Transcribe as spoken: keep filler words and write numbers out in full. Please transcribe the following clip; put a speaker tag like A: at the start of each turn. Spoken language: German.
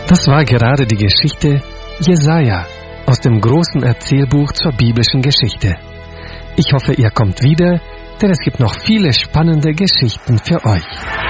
A: Das war gerade die Geschichte Jesaja aus dem großen Erzählbuch zur biblischen Geschichte. Ich hoffe, ihr kommt wieder, denn es gibt noch viele spannende Geschichten für euch.